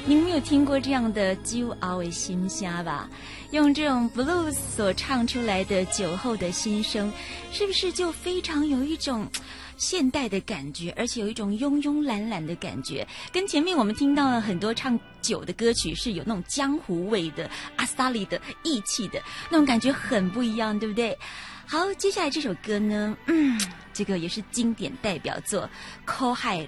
你们有听过这样的酒后的心声吧？用这种 blues 所唱出来的酒后的心声，是不是就非常有一种现代的感觉，而且有一种慵慵懒懒的感觉？跟前面我们听到了很多唱酒的歌曲是有那种江湖味的、阿萨里的、义气的那种感觉，很不一样，对不对？好，接下来这首歌呢，这个也是经典代表作《苦海